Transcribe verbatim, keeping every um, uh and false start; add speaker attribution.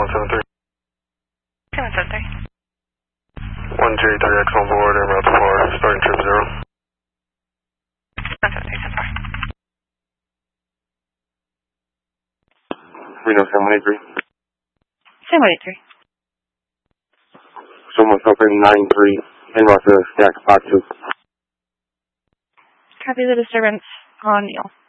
Speaker 1: one seven three.
Speaker 2: seven seven three.
Speaker 1: one J thirty X on board and route to four, starting trip zero.
Speaker 2: one seven three, so far.
Speaker 3: Reno seven one eight three.
Speaker 2: seven one eight three.
Speaker 3: Someone's open nine three, en route to stack spot two.
Speaker 2: Copy the disturbance on Neil.